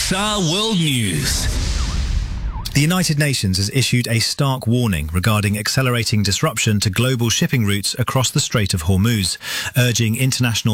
SAR World News. The United Nations has issued a stark warning regarding accelerating disruption to global shipping routes across the Strait of Hormuz, urging international